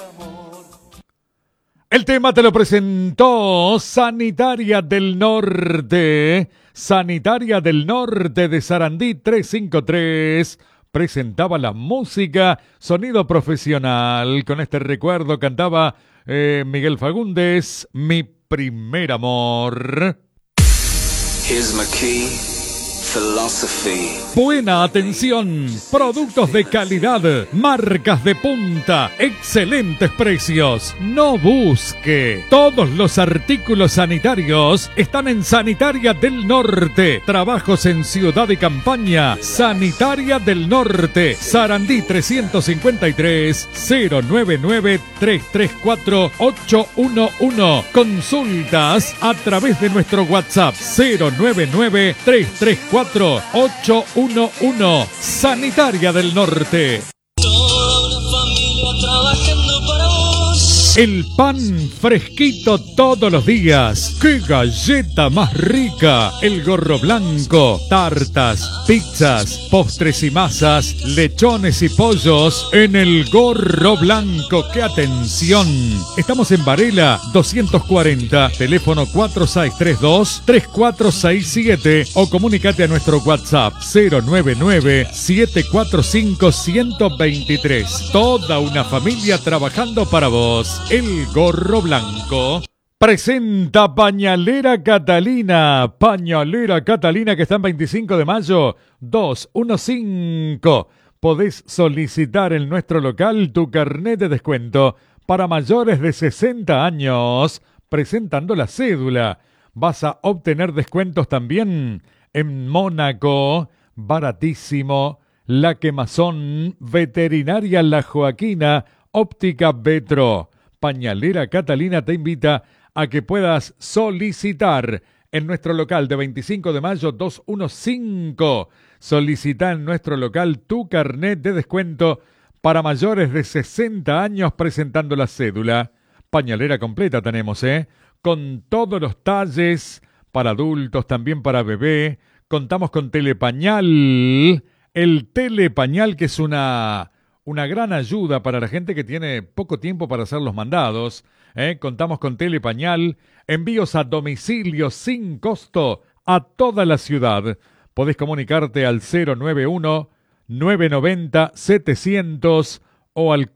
El tema te lo presentó Sanitaria del Norte. Sanitaria del Norte de Sarandí 353. Presentaba la música, sonido profesional. Con este recuerdo cantaba Miguel Fagundes, Mi Primer Amor. Here's my key. Philosophy. Buena atención, productos de calidad, marcas de punta, excelentes precios. No busque. Todos los artículos sanitarios están en Sanitaria del Norte. Trabajos en ciudad y campaña. Sanitaria del Norte. Sarandí 353 099 334 811. Consultas a través de nuestro WhatsApp 099 334 811. Sanitaria del Norte. Toda la familia trabajando para vos. El pan fresquito todos los días. ¡Qué galleta más rica! El Gorro Blanco, tartas, pizzas, postres y masas, lechones y pollos en el Gorro Blanco. ¡Qué atención! Estamos en Varela 240, teléfono 4632-3467 o comunícate a nuestro WhatsApp 099-745-123. Toda una familia trabajando para vos. El Gorro Blanco presenta Pañalera Catalina. Pañalera Catalina que está en 25 de mayo 215. Podés solicitar en nuestro local tu carnet de descuento para mayores de 60 años presentando la cédula. Vas a obtener descuentos también en Mónaco, baratísimo, La Quemazón, Veterinaria La Joaquina, Óptica Vetro. Pañalera Catalina te invita a que puedas solicitar en nuestro local de 25 de mayo 215. Solicita en nuestro local tu carnet de descuento para mayores de 60 años presentando la cédula. Pañalera completa tenemos, con todos los talles, para adultos, también para bebé. Contamos con Telepañal. El Telepañal que es una gran ayuda para la gente que tiene poco tiempo para hacer los mandados. Contamos con Telepañal, envíos a domicilio sin costo a toda la ciudad. Podés comunicarte al 091-990-700 o al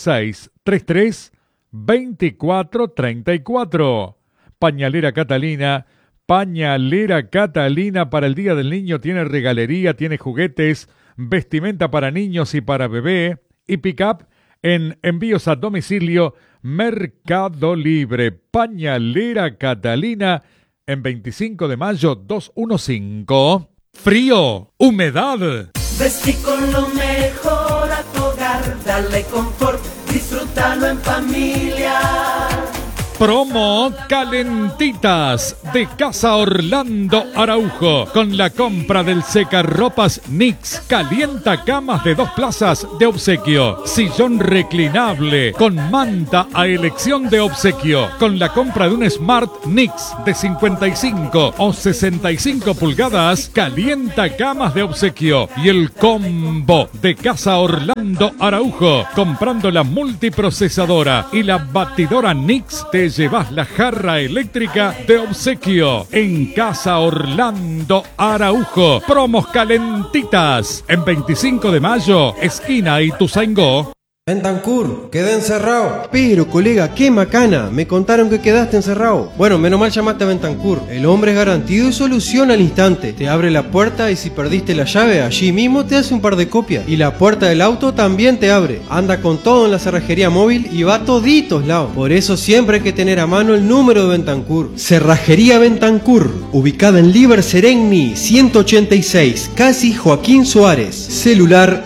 4633-2434. Pañalera Catalina. Pañalera Catalina para el Día del Niño tiene regalería, tiene juguetes, vestimenta para niños y para bebé y pick-up en envíos a domicilio Mercado Libre. Pañalera Catalina en 25 de mayo 215. Frío, humedad. Vestí con lo mejor a tu hogar, dale confort, disfrútalo en familia. Promo Calentitas de Casa Orlando Araujo. Con la compra del secarropas Nix, calienta camas de 2 plazas de obsequio. Sillón reclinable con manta a elección de obsequio. Con la compra de un Smart Nix de 55 o 65 pulgadas, calienta camas de obsequio. Y el combo de Casa Orlando Araujo. Comprando la multiprocesadora y la batidora Nix, te llevas la jarra eléctrica de obsequio. En Casa Orlando Araujo. Promos calentitas. En 25 de mayo, esquina Ituzaingó. Bentancur, quedé encerrado. Pero, colega, qué macana. Me contaron que quedaste encerrado. Bueno, menos mal llamaste a Bentancur. El hombre es garantido y soluciona al instante. Te abre la puerta y si perdiste la llave, allí mismo te hace un par de copias. Y la puerta del auto también te abre. Anda con todo en la cerrajería móvil y va a toditos lados. Por eso siempre hay que tener a mano el número de Bentancur. Cerrajería Bentancur, ubicada en Liber Seregni 186, casi Joaquín Suárez. Celular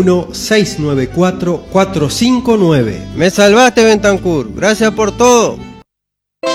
091-694-459. Me salvaste, Bentancur. Gracias por todo.